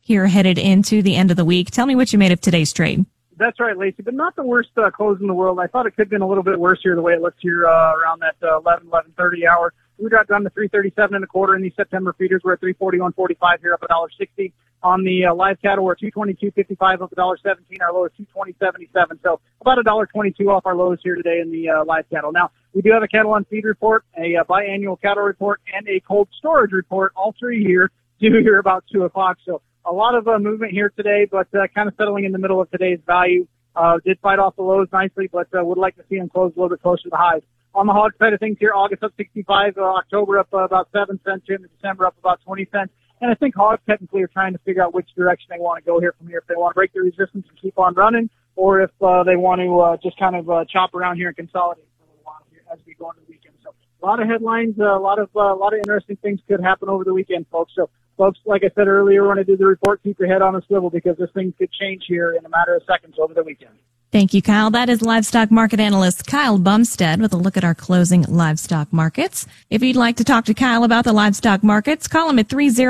here headed into the end of the week. Tell me what you made of today's trade. That's right, Lacey, but not the worst close in the world. I thought it could have been a little bit worse here the way it looks here around that 11:30 hour. We got down to 337 and a quarter in these September feeders. We're at 341.45 here, up $1.60. On the live cattle, we're at 222.55, up $1.17. Our low is 220.77. So about $1.22 off our lows here today in the live cattle. Now, we do have a cattle on feed report, a biannual cattle report, and a cold storage report, all three here, due here about 2 o'clock. So a lot of movement here today, but kind of settling in the middle of today's value. Did fight off the lows nicely, but would like to see them close a little bit closer to the highs. On the hog side of things here, August up 65, October up about 7 cents, here in December up about 20 cents. And I think hogs technically are trying to figure out which direction they want to go here from here, if they want to break the resistance and keep on running, or if they want to just kind of chop around here and consolidate for a little while here as we go into the weekend. So a lot of headlines, a lot of interesting things could happen over the weekend, folks. So folks, like I said earlier when I did the report, keep your head on a swivel because this thing could change here in a matter of seconds over the weekend. Thank you, Kyle. That is livestock market analyst Kyle Bumstead with a look at our closing livestock markets. If you'd like to talk to Kyle about the livestock markets, call him at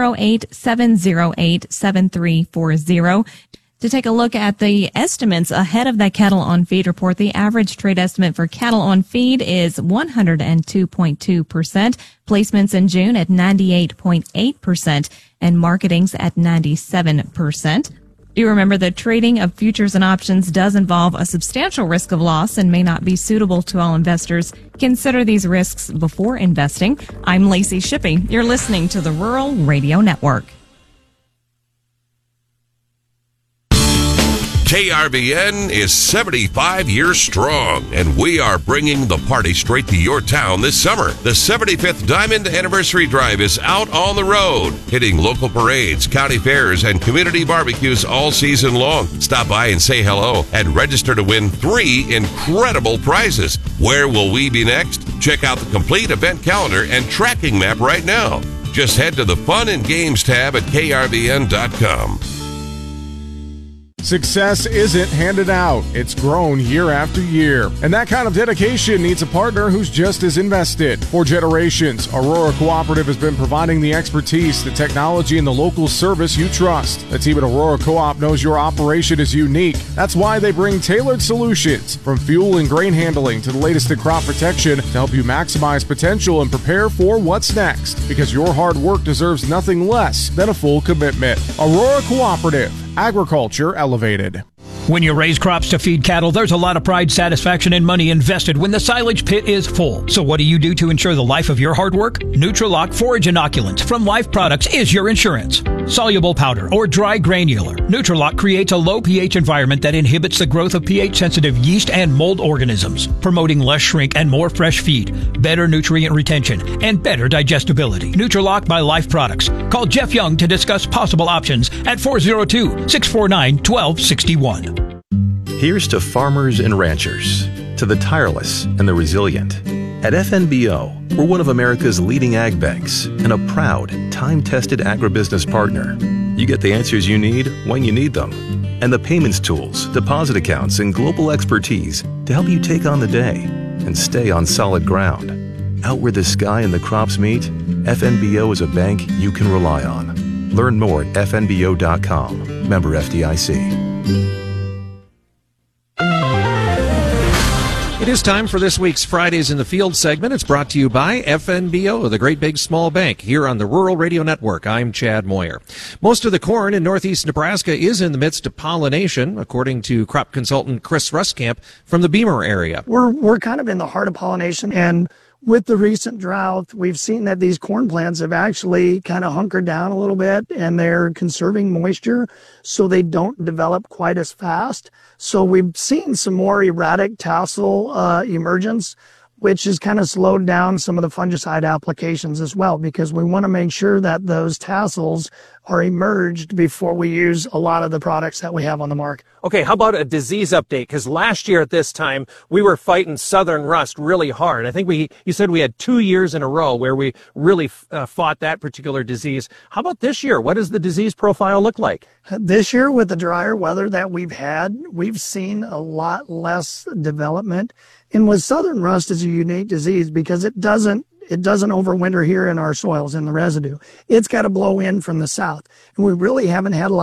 308-708-7340. To take a look at the estimates ahead of that cattle on feed report, the average trade estimate for cattle on feed is 102.2%, placements in June at 98.8%, and marketings at 97%. Do remember that trading of futures and options does involve a substantial risk of loss and may not be suitable to all investors. Consider these risks before investing. I'm Lacey Shippey. You're listening to the Rural Radio Network. KRVN is 75 years strong, and we are bringing the party straight to your town this summer. The 75th Diamond Anniversary Drive is out on the road, hitting local parades, county fairs, and community barbecues all season long. Stop by and say hello and register to win 3 incredible prizes. Where will we be next? Check out the complete event calendar and tracking map right now. Just head to the Fun and Games tab at krvn.com. Success isn't handed out. It's grown year after year. And that kind of dedication needs a partner who's just as invested. For generations, Aurora Cooperative has been providing the expertise, the technology, and the local service you trust. The team at Aurora Co-op knows your operation is unique. That's why they bring tailored solutions, from fuel and grain handling to the latest in crop protection, to help you maximize potential and prepare for what's next. Because your hard work deserves nothing less than a full commitment. Aurora Cooperative. Agriculture elevated. When you raise crops to feed cattle, there's a lot of pride, satisfaction, and money invested when the silage pit is full. So what do you do to ensure the life of your hard work? Nutrilok Forage Inoculants from Life Products is your insurance. Soluble powder or dry granular, Nutrilok creates a low pH environment that inhibits the growth of pH-sensitive yeast and mold organisms, promoting less shrink and more fresh feed, better nutrient retention, and better digestibility. Nutrilok by Life Products. Call Jeff Young to discuss possible options at 402-649-1261. Here's to farmers and ranchers, to the tireless and the resilient. At FNBO, we're one of America's leading ag banks and a proud, time-tested agribusiness partner. You get the answers you need when you need them, and the payments tools, deposit accounts, and global expertise to help you take on the day and stay on solid ground. Out where the sky and the crops meet, FNBO is a bank you can rely on. Learn more at fnbo.com. Member FDIC. It is time for this week's Fridays in the Field segment. It's brought to you by FNBO, the Great Big Small Bank, here on the Rural Radio Network. I'm Chad Moyer. Most of the corn in northeast Nebraska is in the midst of pollination, according to crop consultant Chris Ruskamp from the Beamer area. We're kind of in the heart of pollination, and with the recent drought, we've seen that these corn plants have actually kind of hunkered down a little bit, and they're conserving moisture so they don't develop quite as fast. So we've seen some more erratic tassel emergence, which has kind of slowed down some of the fungicide applications as well, because we want to make sure that those tassels are emerged before we use a lot of the products that we have on the market. Okay, how about a disease update? Because last year at this time, we were fighting southern rust really hard. I think you said we had 2 years in a row where we really fought that particular disease. How about this year? What does the disease profile look like? This year, with the drier weather that we've had, we've seen a lot less development. And with southern rust, is a unique disease because it doesn't overwinter here in our soils in the residue. It's got to blow in from the south. And we really haven't had a lot